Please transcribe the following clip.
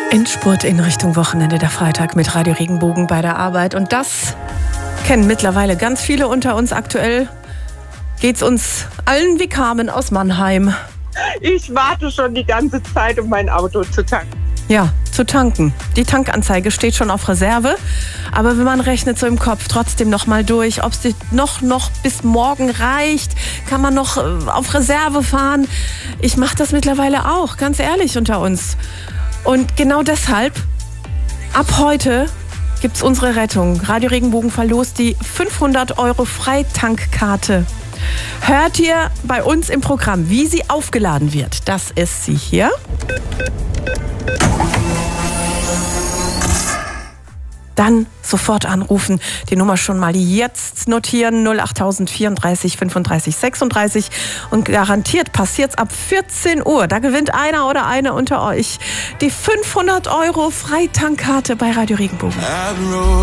Endspurt in Richtung Wochenende, der Freitag mit Radio Regenbogen bei der Arbeit. Und das kennen mittlerweile ganz viele unter uns. Aktuell geht's uns allen wie Carmen aus Mannheim. Ich warte schon die ganze Zeit, um mein Auto zu tanken. Ja, zu tanken. Die Tankanzeige steht schon auf Reserve. Aber wenn man rechnet so im Kopf trotzdem noch mal durch, ob es noch bis morgen reicht, kann man noch auf Reserve fahren. Ich mache das mittlerweile auch, ganz ehrlich unter uns. Und genau deshalb, ab heute gibt's unsere Rettung. Radio Regenbogen verlost die 500 € Freitankkarte. Hört ihr bei uns im Programm, wie sie aufgeladen wird? Das ist sie hier. Dann sofort anrufen, die Nummer schon mal jetzt notieren, 08000 34 35 36 und garantiert passiert's ab 14 Uhr. Da gewinnt einer oder eine unter euch die 500 € Freitankkarte bei Radio Regenbogen.